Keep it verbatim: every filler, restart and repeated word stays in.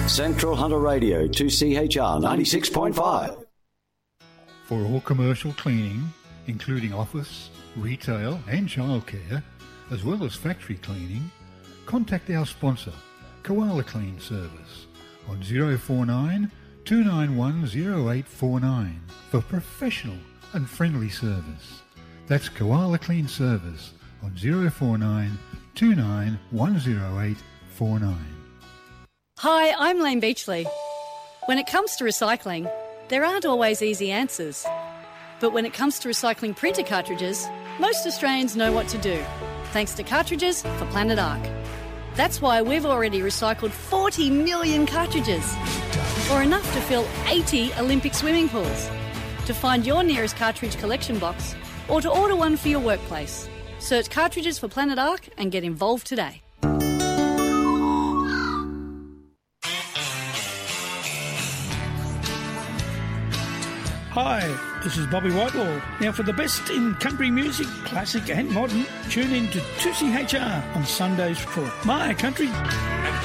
Central Hunter Radio, two C H R ninety-six point five. For all commercial cleaning, including office, retail and childcare, as well as factory cleaning, contact our sponsor, Koala Clean Service, on zero four nine, two nine one, zero eight four nine for professional and friendly service. That's Koala Clean Service on zero four nine, two nine one, zero eight four nine. Hi, I'm Lane Beachley. When it comes to recycling, there aren't always easy answers. But when it comes to recycling printer cartridges, most Australians know what to do, thanks to Cartridges for Planet Ark. That's why we've already recycled forty million cartridges, or enough to fill eighty Olympic swimming pools. To find your nearest cartridge collection box, or to order one for your workplace, search Cartridges for Planet Ark and get involved today. Hi, this is Bobby Whitelaw. Now for the best in country music, classic and modern, tune in to two C H R on Sundays for My Country.